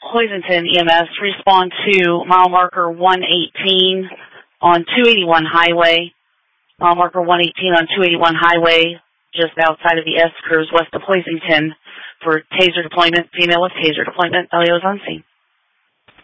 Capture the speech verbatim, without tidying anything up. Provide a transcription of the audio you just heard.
Pleasanton E M S, respond to mile marker one eighteen on two eighty-one Highway. Mile marker one eighteen on two eighty-one Highway, just outside of the S Cruise, west of Pleasanton, for taser deployment. Female with taser deployment. L E O is on scene.